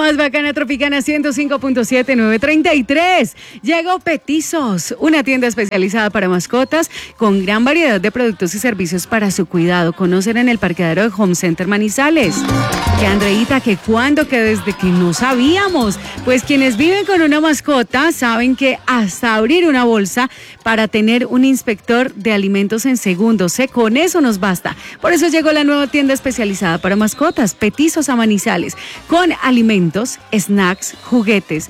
más bacana Tropicana 105.7, 933. Llegó Petizos, una tienda especializada para mascotas con gran variedad de productos y servicios para su cuidado. Conocen en el parqueadero de Home Center Manizales. Que Andreita, que cuando, que desde que no sabíamos. Pues quienes viven con una mascota saben que hasta abrir una bolsa para tener un inspector de alimentos en segundos, con eso nos basta. Por eso llegó la nueva tienda especializada para mascotas, Petizos a Manizales, con alimentos, snacks, juguetes,